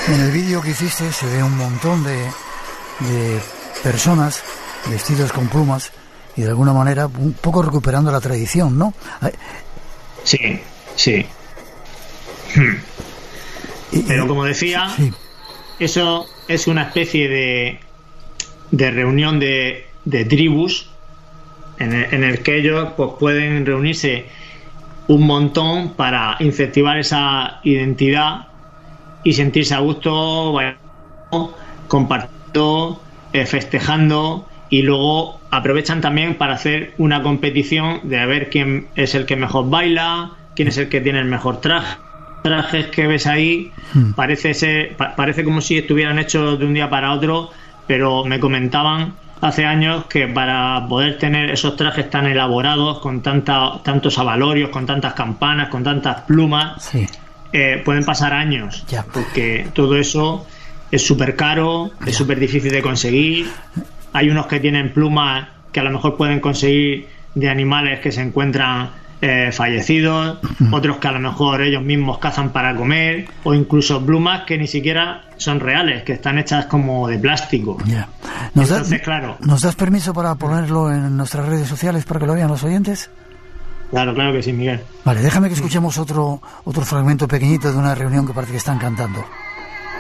En el vídeo que hiciste se ve un montón de personas vestidas con plumas y de alguna manera un poco recuperando la tradición, ¿no? Sí. Pero como decía, sí, eso es una especie de reunión de tribus en el que ellos pues pueden reunirse un montón para incentivar esa identidad y sentirse a gusto, compartiendo, festejando, y luego aprovechan también para hacer una competición de a ver quién es el que mejor baila, quién es el que tiene el mejor trajes que ves ahí. Parece como si estuvieran hechos de un día para otro, pero me comentaban hace años que para poder tener esos trajes tan elaborados, con tantos abalorios, con tantas campanas, con tantas plumas, sí, pueden pasar años, porque todo eso es súper caro, es súper difícil de conseguir. Hay unos que tienen plumas que a lo mejor pueden conseguir de animales que se encuentran fallecidos, otros que a lo mejor ellos mismos cazan para comer, o incluso plumas que ni siquiera son reales, que están hechas como de plástico. Entonces, claro. ¿Nos das permiso para ponerlo en nuestras redes sociales para que lo vean los oyentes? Claro que sí, Miguel. Vale, déjame que escuchemos otro fragmento pequeñito de una reunión que parece que están cantando.